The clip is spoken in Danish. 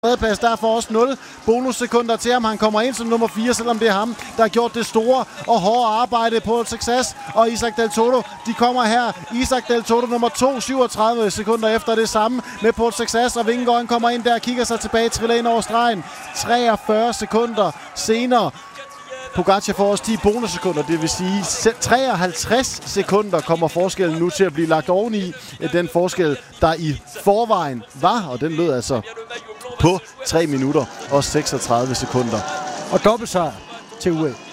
Plads, derfor også 0 bonussekunder til ham. Han kommer ind som nummer 4, selvom det er ham, der har gjort det store og hårde arbejde på Success. Og Isaac Del Toto, de kommer her. Isaac Del Toto nummer 2, 37 sekunder efter det samme med Port Success. Og Vingegaard kommer ind der, kigger sig tilbage, triller ind over stregen. 43 sekunder senere. Pogacar får også 10 bonussekunder, det vil sige 53 sekunder kommer forskellen nu til at blive lagt oveni den forskel, der i forvejen var, og den lød altså på 3 minutter og 36 sekunder. Og dobbeltsejr til UAE.